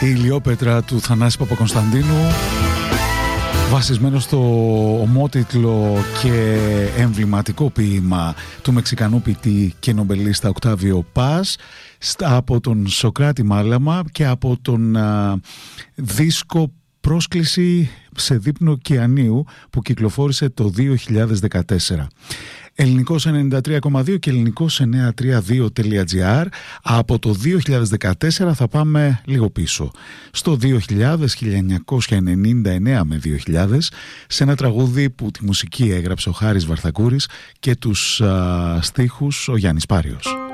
Η ηλιόπετρα του Θανάση Παπακωνσταντίνου, βασισμένο στο ομότιτλο και εμβληματικό ποίημα του Μεξικανού ποιητή και νομπελίστα Οκτάβιο Πας, από τον Σοκράτη Μάλαμα και από τον δίσκο Πρόσκληση σε δείπνο ωκεανίου που κυκλοφόρησε το 2014. Ελληνικός 93,2 και ελληνικός 932.gr. Από το 2014 θα πάμε λίγο πίσω, στο 1999 με 2000, σε ένα τραγούδι που τη μουσική έγραψε ο Χάρης Βαρθακούρης και τους στίχους ο Γιάννης Πάριος.